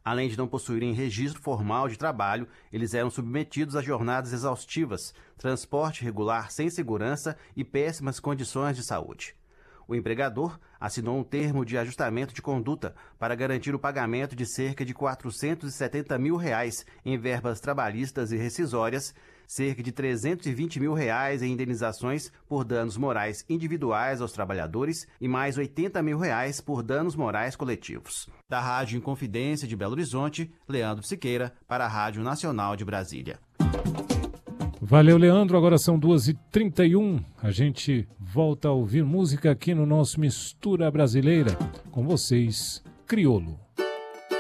Além de não possuírem registro formal de trabalho, eles eram submetidos a jornadas exaustivas, transporte irregular sem segurança e péssimas condições de saúde. O empregador assinou um termo de ajustamento de conduta para garantir o pagamento de cerca de R$ 470 mil em verbas trabalhistas e rescisórias, cerca de R$ 320 mil em indenizações por danos morais individuais aos trabalhadores e mais R$ 80 mil por danos morais coletivos. Da Rádio Inconfidência de Belo Horizonte, Leandro Siqueira, para a Rádio Nacional de Brasília. Valeu, Leandro. Agora são 2h31. A gente volta a ouvir música aqui no nosso Mistura Brasileira. Com vocês, Criolo.